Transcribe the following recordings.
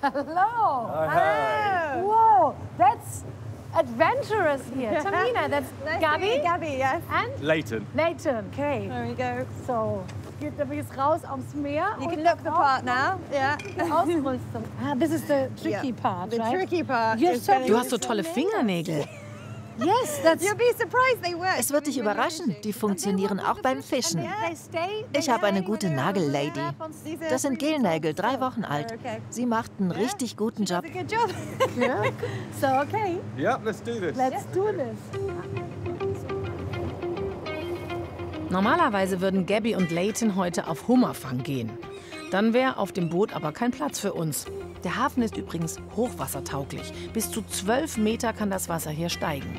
Hello. Hi. Whoa, that's adventurous here. Tamina, that's Gabi. Gabby, yes. And Leighton. Leighton. Okay. There we go. So, geht übrigens raus aufs Meer. You can look the part now. Yeah. Ausrüstung. Ah, this is the tricky Yeah. part, The right? tricky part You're is so getting Du hast so tolle Fingernägel. Yes, that's... You'll be surprised they work. Es wird dich überraschen, die funktionieren auch beim Fischen. They stay... Ich habe eine gute Nagellady. Das sind Gelnägel, 3 Wochen alt. Okay. Sie macht einen richtig guten Job. Good job. Yeah. So, okay, Yep, let's do this. let's do this. Normalerweise würden Gabby und Leighton heute auf Hummerfang gehen. Dann wäre auf dem Boot aber kein Platz für uns. Der Hafen ist übrigens hochwassertauglich. Bis zu 12 Meter kann das Wasser hier steigen.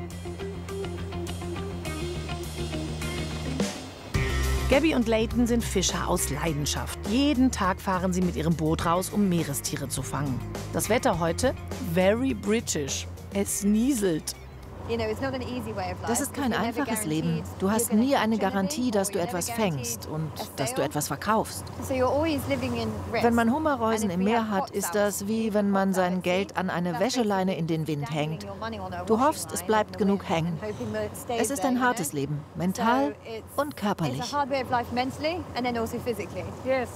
Gabby und Leighton sind Fischer aus Leidenschaft. Jeden Tag fahren sie mit ihrem Boot raus, um Meerestiere zu fangen. Das Wetter heute? Very British. Es nieselt. Das ist kein einfaches Leben. Du hast nie eine Garantie, dass du etwas fängst und dass du etwas verkaufst. Wenn man Hummerreusen im Meer hat, ist das wie wenn man sein Geld an eine Wäscheleine in den Wind hängt. Du hoffst, es bleibt genug hängen. Es ist ein hartes Leben, mental und körperlich. Yes.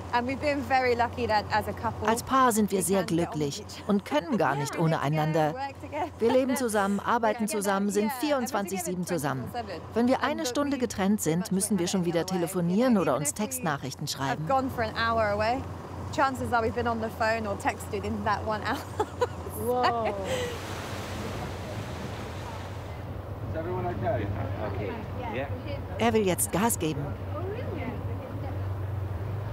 Als Paar sind wir sehr glücklich und können gar nicht ohne einander. Wir leben zusammen, arbeiten zusammen, sind 24/7 zusammen. Wenn wir eine Stunde getrennt sind, müssen wir schon wieder telefonieren oder uns Textnachrichten schreiben. Wow. Is everyone okay? Okay. Yeah. Er will jetzt Gas geben.